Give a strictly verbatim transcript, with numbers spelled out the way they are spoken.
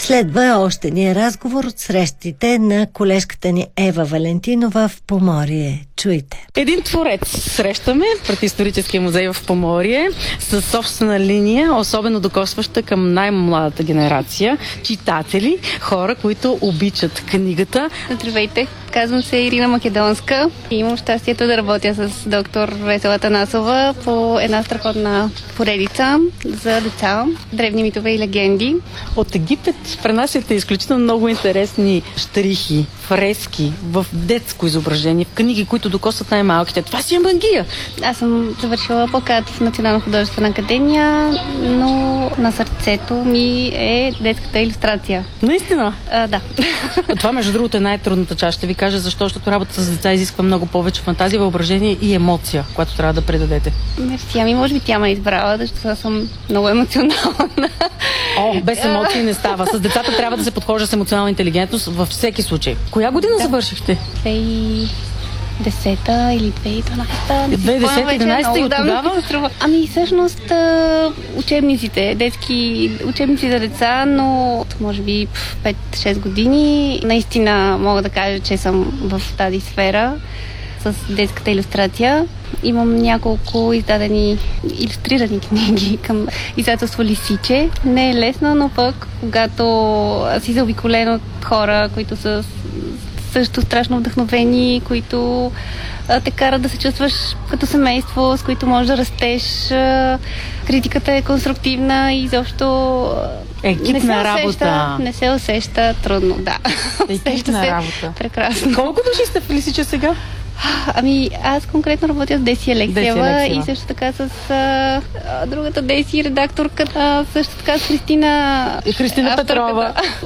Следва още ни разговор от срещите на колежката ни Ева Валентинова в Поморие. Чуйте. Един творец срещаме пред Историческия музей в Поморие с собствена линия, особено докосваща към най-младата генерация, читатели, хора, които обичат книгата. Здравейте, казвам се Ирина Македонска и имам щастието да работя с доктор Весела Танасова по една страхотна поредица за деца, древни митове и легенди. От Египет пренасяте изключително много интересни щрихи, фрески в детско изображение, в книги, които докосват най-малките. Това си е магия! Аз съм завършила плакат в Национална художествена академия, но на сърцето ми е детската илюстрация. Наистина? А, да. Това, между другото, е най-трудната част. Ще ви кажа защо, защото работата с деца изисква много повече фантазия, въображение и емоция, която трябва да предадете. Мерси. Ами, може би тя ме избрала, защото аз съм много емоционална. О, без емоции не става. С децата трябва да се подхожда с емоционална интелигентност във всеки случай. Коя година да. завършихте? две хиляди и десета или две хиляди и дванадесета. две хиляди и десета, единадесета и от тогава? Ами всъщност учебниците, детски учебници за деца, но може би пет-шест години. Наистина мога да кажа, че съм в тази сфера с детската илюстрация. Имам няколко издадени илюстрирани книги към издателство Лисиче. Не е лесно, но пък когато си заобиколен от хора, които са също страшно вдъхновени, които а, те карат да се чувстваш като семейство, с които можеш да растеш. А, критиката е конструктивна и изобщо екипна работа. Не се усеща трудно, да. Екипна работа. Прекрасно. Колко души сте в Лисиче сега? Ами, аз конкретно работя с Деси Алексиева, Деси Алексиева и също така с а, другата Деси, редакторка, а, също така с Христина... Христина Петрова.